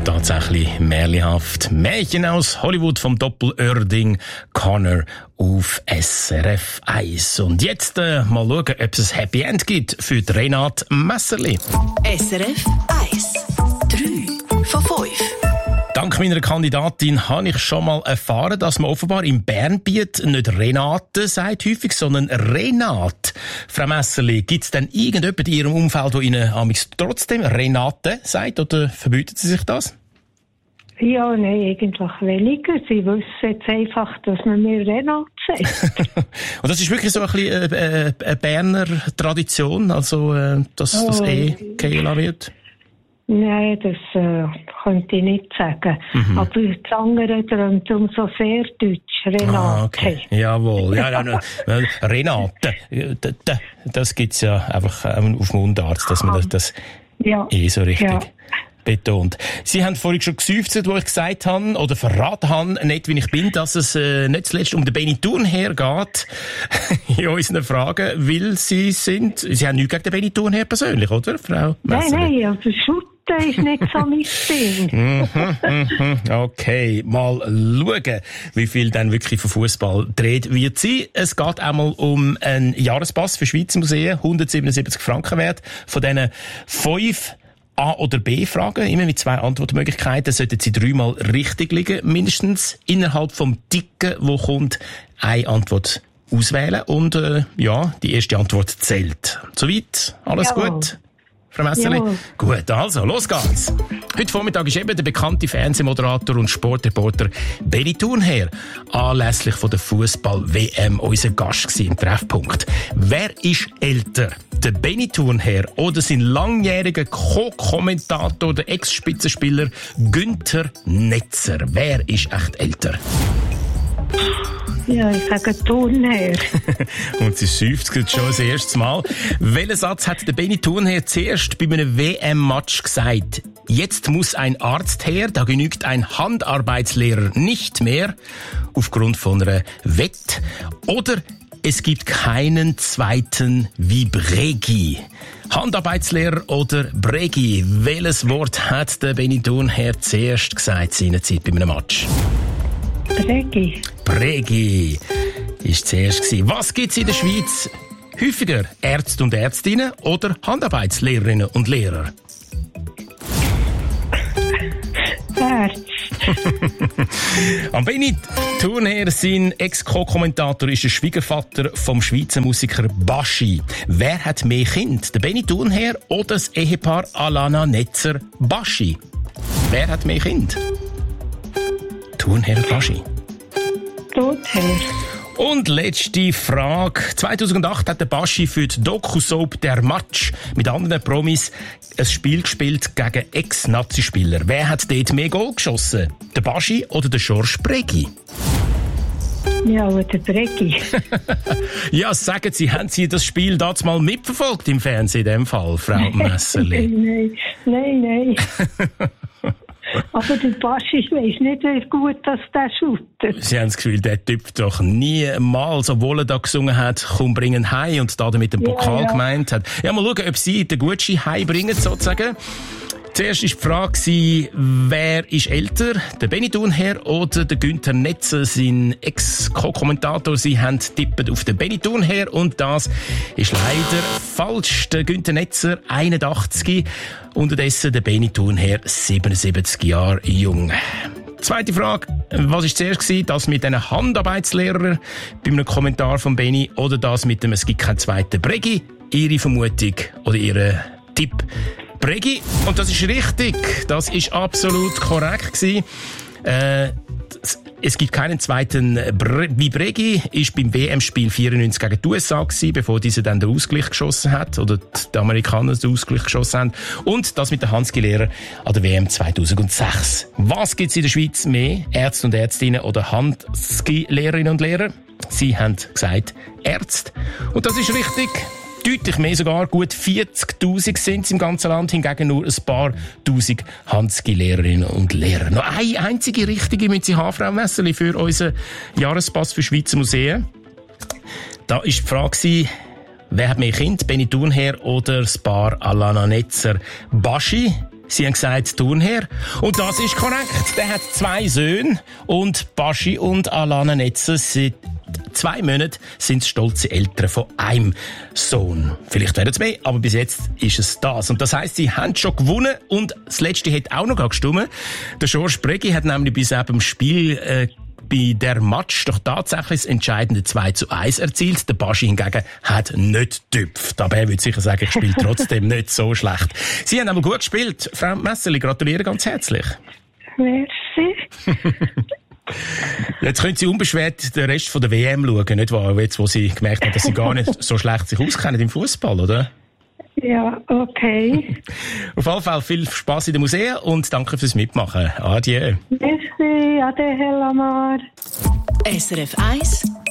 tatsächlich märchenhaft. Märchen aus Hollywood vom Doppel-Oerding Connor auf SRF 1. Und jetzt mal schauen, ob es ein Happy End gibt für Renate Messerli. SRF 1. 3 von 5. Dank meiner Kandidatin habe ich schon mal erfahren, dass man offenbar im Bernbiet nicht Renate sagt häufig, sondern Renate. Frau Messerli, gibt es denn irgendjemanden in Ihrem Umfeld, der Ihnen amigs trotzdem Renate sagt, oder verbietet Sie sich das? Ja, nein, eigentlich weniger. Sie wissen jetzt einfach, dass man mir Renate sagt. Und das ist wirklich so ein bisschen eine Berner Tradition, also dass das gehen wird? Nein, das könnte ich nicht sagen. Aber das andere träumt umso sehr deutsch. Renate. Ah, okay. Jawohl. Ja, Renate. Das gibt's ja einfach auf Mundart, dass man das so richtig betont. Sie haben vorhin schon gesäufzt, wo ich gesagt habe, oder verraten habe, nicht wie ich bin, dass es nicht zuletzt um den Benny Thurnherr geht in unseren Fragen, weil Sie haben nichts gegen den Benny Thurnherr persönlich, oder, Frau Messerli? Nein, also Schutten ist nicht so mein Ding. Okay, mal schauen, wie viel dann wirklich von Fußball dreht wird sein. Es geht einmal um einen Jahrespass für Schweizer Museen, 177 Franken wert. Von diesen 5 A- oder B-Fragen, immer mit 2 Antwortmöglichkeiten, sollten Sie 3-mal richtig liegen, mindestens innerhalb vom Ticken, wo kommt, eine Antwort auswählen und die erste Antwort zählt. Soweit? Alles gut? Frau Messerli? Ja. Gut, also, los geht's. Heute Vormittag ist eben der bekannte Fernsehmoderator und Sportreporter Benny Thurnherr anlässlich von der Fußball-WM unser Gast gewesen im Treffpunkt. Wer ist älter? Der Benny Thurnherr oder sein langjähriger Co-Kommentator, der Ex-Spitzenspieler Günther Netzer? Wer ist echt älter? Ja, ich sage Thurnherr. Und sie seufzt schon das erste Mal. Welchen Satz hat der Benny Thurnherr zuerst bei einem WM-Match gesagt? Jetzt muss ein Arzt her, da genügt ein Handarbeitslehrer nicht mehr, aufgrund von einer Wette. Oder es gibt keinen zweiten wie Bregi. Handarbeitslehrer oder Bregi? Welches Wort hat der Benny Thurnherr zuerst gesagt seinerzeit bei einem Match? Bregi ist zuerst gewesen. Was gibt's in der Schweiz häufiger? Ärzte und Ärztinnen oder Handarbeitslehrerinnen und Lehrer? Ärzte. Am Benny Thurnherr, sein Ex-Co-Kommentator, ist der Schwiegervater vom Schweizer Musiker Baschi. Wer hat mehr Kinder? Der Benny Thurnherr oder das Ehepaar Alana Netzer Baschi? Wer hat mehr Kinder? Thurnherr Baschi. Thurnherr. Und letzte Frage. 2008 hat der Baschi für die Doku-Soap «Der Match» mit anderen Promis ein Spiel gespielt gegen Ex-Nazi-Spieler. Wer hat dort mehr Goal geschossen? Der Baschi oder der Georges Bregi? Ja, der Bregi. Ja, sagen Sie, haben Sie das Spiel damals mal mitverfolgt im Fernsehen, in dem Fall, Frau Messerli? Nein. Aber der Baschi, ich weiss nicht, wie gut das der shootet. Sie haben das Gefühl, der Typ doch niemals, obwohl er da gesungen hat, «Komm, bringen heim» und da damit den Pokal gemeint hat. Ja, mal schauen, ob Sie den Gucci heimbringen, sozusagen. Zuerst war die Frage, wer ist älter, der Benny Thurnherr oder der Günther Netzer, sein Ex-Co-Kommentator. Sie haben tippet auf den Benny Thurnherr und das ist leider falsch. Der Günther Netzer, 81, unterdessen der Benny Thurnherr, 77 Jahre jung. Zweite Frage, was war zuerst gewesen? Das mit einem Handarbeitslehrer bei einem Kommentar von Benny oder das mit dem «Es gibt keinen zweiten Bregi»? Ihre Vermutung oder Ihre Tipp? Bregi. Und das ist richtig. Das ist absolut korrekt gewesen. Es gibt keinen zweiten wie Bregi. Ist beim WM-Spiel 94 gegen die USA gewesen, bevor diese dann den Ausgleich geschossen hat. Oder die Amerikaner den Ausgleich geschossen haben. Und das mit der Hanski-Lehrer an der WM 2006. Was gibt's in der Schweiz mehr? Ärzte und Ärztinnen oder Hanski-Lehrerinnen und Lehrer? Sie haben gesagt Ärzte. Und das ist richtig. Deutlich mehr sogar, gut 40'000 sind es im ganzen Land, hingegen nur ein paar Tausend Hanski-Lehrerinnen und Lehrer. Noch eine einzige richtige müssen Sie haben, Frau Messerli, für unseren Jahrespass für Schweizer Museen. Da war die Frage, wer hat mehr Kinder, Benny Thurnherr oder das Paar Alana Netzer Baschi? Sie haben gesagt Turnherr. Und das ist korrekt. Der hat 2 Söhne und Baschi und Alana Netzer seit 2 Monaten sind stolze Eltern von einem Sohn. Vielleicht werden es mehr, aber bis jetzt ist es das. Und das heisst, sie haben schon gewonnen und das Letzte hat auch noch gestimmt. Der George Breggi hat nämlich bis eben im Spiel bei der Match doch tatsächlich das entscheidende 2:1 erzielt. Der Baschi hingegen hat nicht getüpft. Aber er würde sicher sagen, ich spiele trotzdem nicht so schlecht. Sie haben aber gut gespielt. Frau Messerli, gratuliere ganz herzlich. Merci. Jetzt können Sie unbeschwert den Rest von der WM schauen, nicht wahr? Jetzt, wo Sie gemerkt haben, dass Sie gar nicht so schlecht sich auskennen im Fußball, oder? Ja, okay. Auf jeden Fall viel Spass in den Museen und danke fürs Mitmachen. Adieu. Merci, ade, Herr Lamar. SRF 1